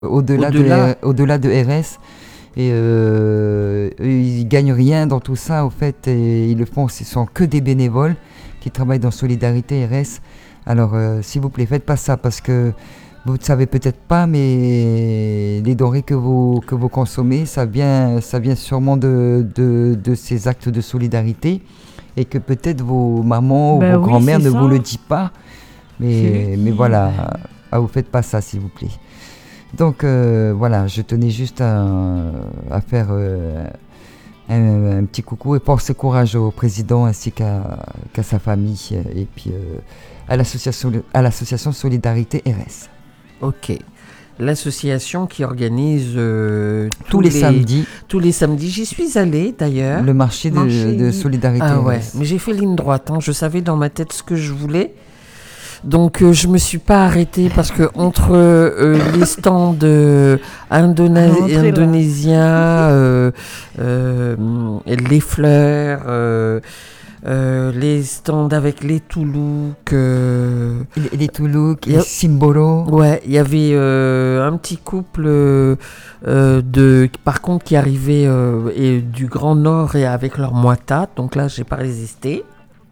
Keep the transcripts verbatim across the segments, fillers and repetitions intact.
au-delà, Au-delà. de, au-delà de R S. Et euh, ils gagnent rien dans tout ça, au fait, et ils le font, ce sont que des bénévoles qui travaillent dans Solidarité R S. Alors, euh, s'il vous plaît, faites pas ça, parce que vous ne savez peut-être pas, mais les denrées que vous, que vous consommez, ça vient, ça vient sûrement de, de, de ces actes de solidarité, et que peut-être vos mamans Ben ou vos oui, grands-mères c'est ne ça. vous le disent pas, C'est mais, lui mais qui- voilà, ben, ah, vous faites pas ça, s'il vous plaît. Donc euh, voilà, je tenais juste à, à faire euh, un, un petit coucou et force et courage au président ainsi qu'à, qu'à sa famille et puis euh, à, l'association, à l'association Solidarité R S. Ok. L'association qui organise euh, Tous les samedis, tous les samedis. J'y suis allée d'ailleurs. le marché de, Marché, de oui. Solidarité Ah R ouais, S. mais j'ai fait ligne droite. Hein. Je savais dans ma tête ce que je voulais. Donc euh, je me suis pas arrêtée parce que entre euh, les stands euh, indona- À l'entrée, là. indonésiens, euh, euh, les fleurs, euh, euh, les stands avec les toulouks, euh, Les, les Toulouk, Yep. les Simbolo. ouais, il y avait euh, un petit couple euh, euh, de, par contre, qui arrivait euh, et du Grand Nord et avec leur moita. Donc là, j'ai pas résisté.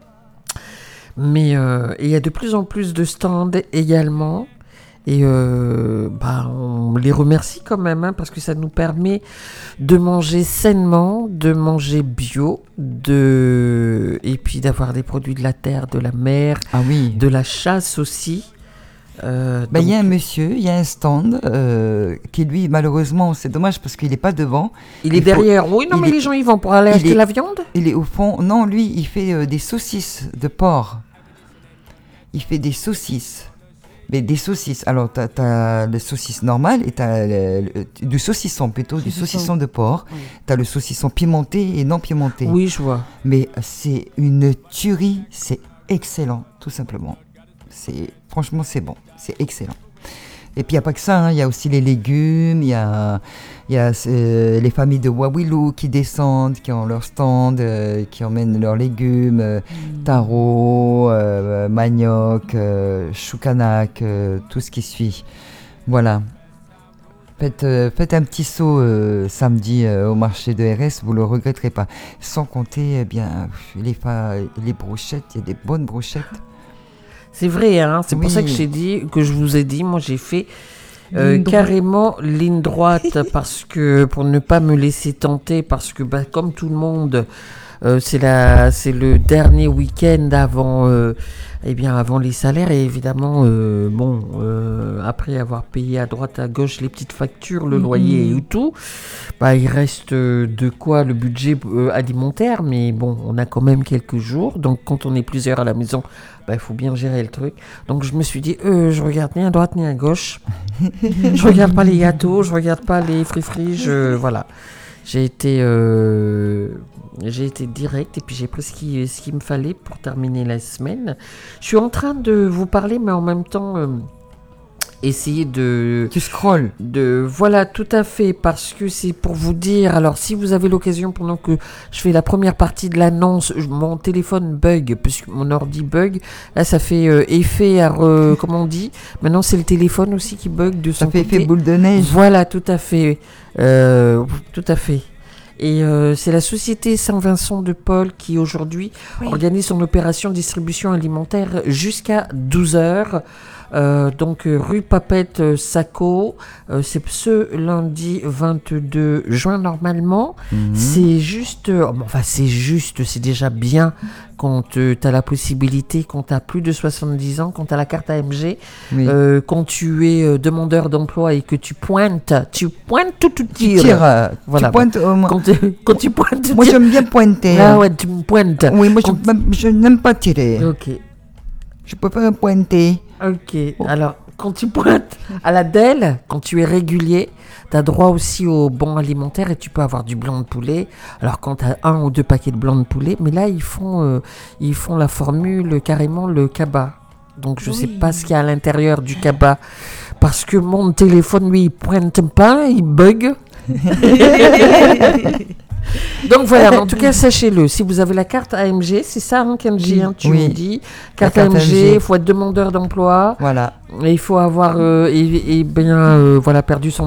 Mais euh, et il y a de plus en plus de stands également. Et euh, bah, on les remercie quand même, hein, parce que ça nous permet de manger sainement, de manger bio, de... et puis d'avoir des produits de la terre, de la mer, Ah oui. de la chasse aussi. Euh, Ben, il y a un donc, monsieur, il y a un stand euh, qui lui, malheureusement, c'est dommage parce qu'il n'est pas devant. il est il faut- derrière. Oui, non, il mais est- les gens ils vont pour aller il acheter est- la viande. Il est au fond. Non, lui, il fait euh, des saucisses de porc. Il fait des saucisses. Mais des saucisses. Alors, tu as les saucisses normales et tu as du saucisson plutôt, du Saucisson. saucisson de porc. Oui. Tu as le saucisson pimenté et non pimenté. Oui, je vois. Mais c'est une tuerie. C'est excellent, tout simplement. C'est, franchement, c'est bon. C'est excellent. Et puis, il n'y a pas que ça. hein, Il y a aussi les légumes. Il y a, il y a euh, les familles de Wawilou qui descendent, qui ont leur stand, euh, qui emmènent leurs légumes. euh, taro, euh, manioc, euh, choucanac, euh, tout ce qui suit. Voilà. Faites, euh, faites un petit saut euh, samedi euh, au marché de R S, vous le regretterez pas. Sans compter, eh bien, les, fa- les brochettes, il y a des bonnes brochettes. C'est vrai, hein. C'est Oui. pour ça que j'ai dit, que je vous ai dit, moi j'ai fait euh, Ligne droite. carrément ligne droite parce que pour ne pas me laisser tenter, parce que bah, comme tout le monde, euh, c'est la, c'est le dernier week-end avant, euh, eh bien avant les salaires et évidemment, euh, bon, euh, après avoir payé à droite à gauche les petites factures, le Mhm. loyer et tout, bah il reste euh, de quoi le budget euh, alimentaire, mais bon, on a quand même quelques jours, donc quand on est plusieurs à la maison. Il faut bien gérer le truc. Donc je me suis dit, euh, je regarde ni à droite ni à gauche. Je regarde pas les gâteaux, je regarde pas les free-free. Je voilà. J'ai été, euh, j'ai été direct et puis j'ai pris ce qui, ce qu'il me fallait pour terminer la semaine. Je suis en train de vous parler, mais en même temps euh, essayer de Tu scrolles. de voilà, tout à fait, parce que c'est pour vous dire. Alors si vous avez l'occasion, pendant que je fais la première partie de l'annonce, je- mon téléphone bug puisque mon ordi bug, là ça fait euh, effet à re- comment on dit, maintenant c'est le téléphone aussi qui bug de son Ça fait côté. effet boule de neige. Voilà, tout à fait. Euh, tout à fait. Et euh, c'est la société Saint-Vincent de Paul qui aujourd'hui Oui. organise son opération distribution alimentaire jusqu'à douze heures. Euh, donc euh, rue Papette euh, Sacco, euh, c'est ce lundi vingt-deux juin normalement. Mhm. C'est juste, euh, bon, enfin c'est juste, c'est déjà bien quand tu as la possibilité, quand tu as plus de soixante-dix ans, quand tu as la carte A M G, Oui. euh, quand tu es euh, demandeur d'emploi et que tu pointes, tu pointes tout, tu tu tires. tires. euh, Voilà, tu pointes. au moins. Quand, tu- quand tu pointes, tu Moi, tires. j'aime bien pointer. Ah hein. ouais, tu me pointes. Oui, moi, je, Quand- même- je n'aime pas tirer. Ok, Je préfère pointer. ok. Oh. Alors, quand tu pointes à la D E L, quand tu es régulier, tu as droit aussi au bon alimentaire et tu peux avoir du blanc de poulet. Alors, quand tu as un ou deux paquets de blanc de poulet, mais là, ils font, euh, ils font la formule carrément le cabas. Donc, je sais Oui. pas ce qu'il y a à l'intérieur du cabas. Parce que mon téléphone, lui, il pointe pas, il bug. Donc voilà, mais en tout cas, sachez-le, si vous avez la carte A M G, c'est ça, hein, Kenji, hein, tu Oui. me dis. Carte, carte A M G, A M G. il faut être demandeur d'emploi. Voilà. Et il faut avoir euh, et, et bien euh, voilà, perdu son